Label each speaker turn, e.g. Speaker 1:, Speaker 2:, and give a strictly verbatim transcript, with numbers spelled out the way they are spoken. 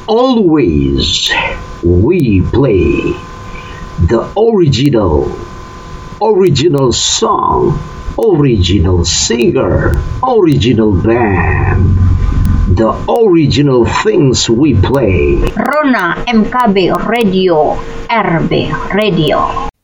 Speaker 1: always we play the original, original song, original singer, original band, the original things we play.
Speaker 2: Rona M K B Radio, R B Radio.